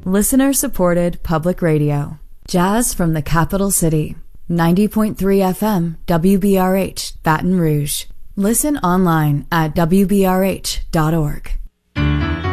Listener-supported public radio. Jazz from the capital city. 90.3 FM, WBRH, Baton Rouge. Listen online at WBRH.org.